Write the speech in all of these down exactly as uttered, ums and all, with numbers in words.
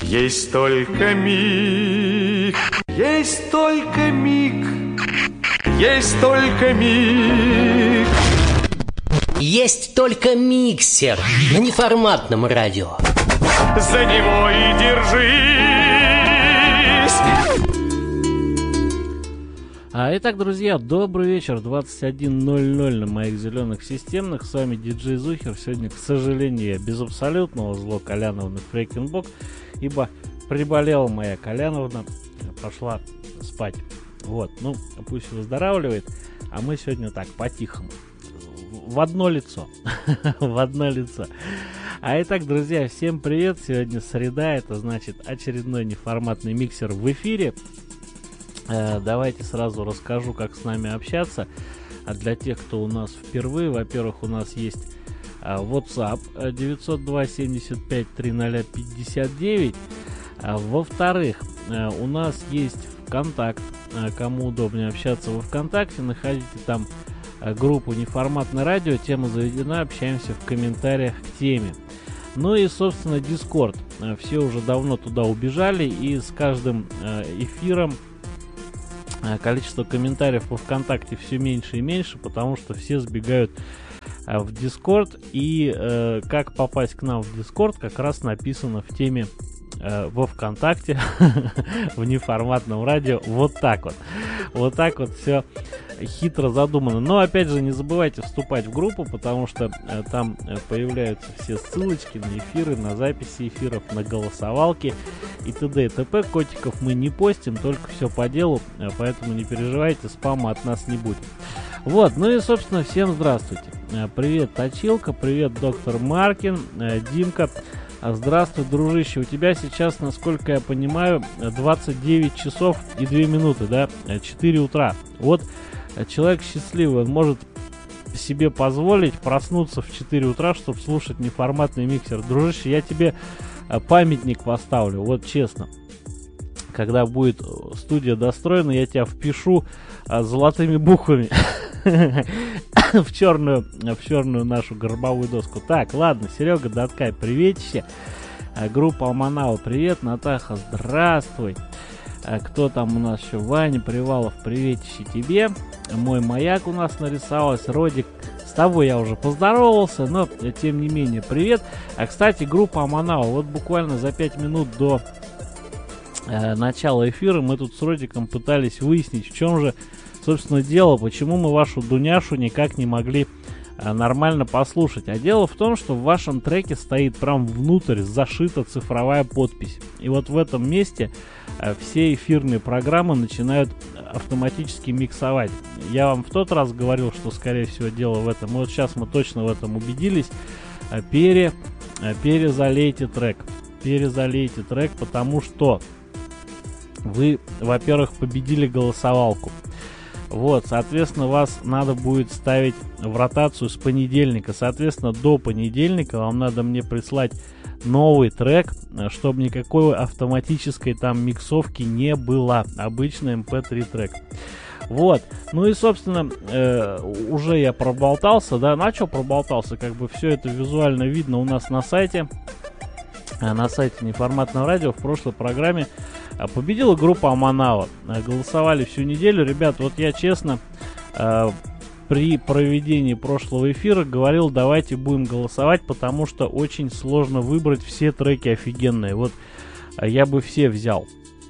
Есть только миг, есть только миг, есть только миг. Есть только миксер на неформатном радио. За него и держись. А, итак, друзья, добрый вечер, двадцать один ноль ноль на моих зеленых системных. С вами диджей Зухер. Сегодня, к сожалению, я без абсолютного зло Коляновны Фрейкенбок, ибо приболела моя Коляновна, пошла спать. Вот, ну, пусть выздоравливает, а мы сегодня так, по-тихому. В одно лицо. В одно лицо. А итак, друзья, всем привет. Сегодня среда, это значит очередной неформатный миксер в эфире. Э, давайте сразу расскажу, как с нами общаться. А для тех, кто у нас впервые, во-первых, у нас есть э, WhatsApp девятьсот два семьдесят пять тридцать пятьдесят девять. А, во-вторых, э, у нас есть ВКонтакт. Э, кому удобнее общаться во ВКонтакте, находите там группу «Неформатное радио», тема заведена, общаемся в комментариях к теме. Ну и, собственно, Discord. Все уже давно туда убежали, и с каждым эфиром количество комментариев во ВКонтакте все меньше и меньше, потому что все сбегают в Discord, и как попасть к нам в Discord как раз написано в теме во ВКонтакте в неформатном радио. Вот так вот. Вот так вот все хитро задумано. Но опять же, не забывайте вступать в группу, потому что э, там э, появляются все ссылочки на эфиры, на записи эфиров, на голосовалки и т.д. и т.п. Котиков мы не постим, только все по делу, э, поэтому не переживайте, спама от нас не будет. Вот, ну и, собственно, всем здравствуйте. Э, привет, Точилка, привет, доктор Маркин, э, Димка. Здравствуй, дружище, у тебя сейчас, насколько я понимаю, двадцать девять часов и две минуты, да, четыре утра. Вот человек счастливый, он может себе позволить проснуться в четыре утра, чтобы слушать неформатный миксер. Дружище, я тебе памятник поставлю, вот честно. Когда будет студия достроена, я тебя впишу а, золотыми буквами в черную, в черную нашу горбовую доску. Так, ладно, Серега Даткай, приветище. А, группа Алманава, привет. Натаха, здравствуй. А, кто там у нас еще? Ваня Привалов, приветище тебе. Мой маяк у нас нарисовалась. Родик, с тобой я уже поздоровался, но тем не менее, привет. А, кстати, группа Алманава, вот буквально за пять минут до э, начала эфира мы тут с Родиком пытались выяснить, в чем же, собственно, дело, почему мы вашу Дуняшу никак не могли а, нормально послушать. А дело в том, что в вашем треке стоит прям внутрь зашита цифровая подпись. И вот в этом месте а, все эфирные программы начинают автоматически миксовать. Я вам в тот раз говорил, что, скорее всего, дело в этом. И вот сейчас мы точно в этом убедились. А, пере, а, перезалейте трек. Перезалейте трек, потому что вы, во-первых, победили голосовалку. Вот, соответственно, вас надо будет ставить в ротацию с понедельника. Соответственно, до понедельника вам надо мне прислать новый трек, чтобы никакой автоматической там миксовки не было. Обычный эм пэ три трек. Вот, ну и, собственно, э, уже я проболтался, да, на что проболтался, как бы все это визуально видно у нас на сайте. На сайте неформатного радио в прошлой программе победила группа Аманава. Голосовали всю неделю. Ребят, вот я честно при проведении прошлого эфира говорил, давайте будем голосовать, потому что очень сложно выбрать, все треки офигенные. Вот я бы все взял.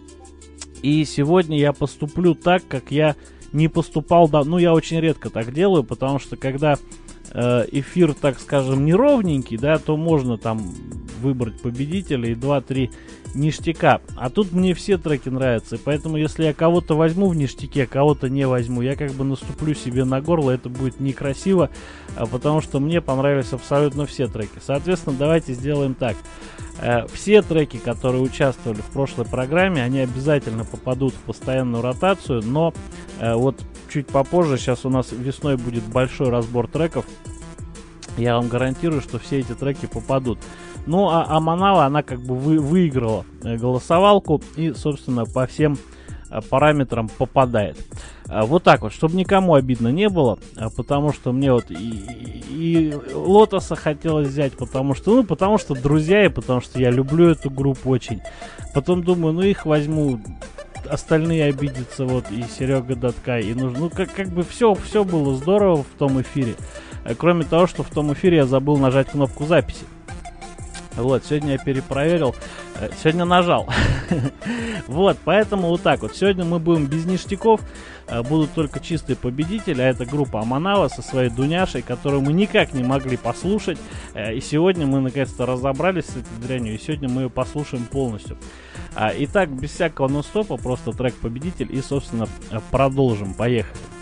И сегодня я поступлю так, как я не поступал, да, ну я очень редко так делаю, потому что когда эфир, так скажем, неровненький, да, то можно там выбрать победителя и два-три ништяка. А тут мне все треки нравятся, и поэтому если я кого-то возьму в ништяке, кого-то не возьму, я как бы наступлю себе на горло, это будет некрасиво, потому что мне понравились абсолютно все треки. Соответственно, давайте сделаем так. Все треки, которые участвовали в прошлой программе, они обязательно попадут в постоянную ротацию, но вот чуть попозже, сейчас у нас весной будет большой разбор треков, я вам гарантирую, что все эти треки попадут. Ну, а Аманава, она как бы вы, выиграла голосовалку и, собственно, по всем параметрам попадает. А, вот так вот, чтобы никому обидно не было, а, потому что мне вот и, и, и Лотоса хотелось взять, потому что, ну, потому что друзья, и потому что я люблю эту группу очень. Потом думаю, ну, их возьму, остальные обидятся, вот, и Серега Даткай, и нужно, ну, как, как бы все, все было здорово в том эфире, а, кроме того, что в том эфире я забыл нажать кнопку записи. Вот, сегодня я перепроверил, сегодня нажал. Вот, поэтому вот так вот. Сегодня мы будем без ништяков, будут только чистые победители, а это группа Аманава со своей Дуняшей, которую мы никак не могли послушать. И сегодня мы наконец-то разобрались с этой дрянью, и сегодня мы ее послушаем полностью. Итак, без всякого нон-стопа, просто трек победитель, и, собственно, продолжим. Поехали.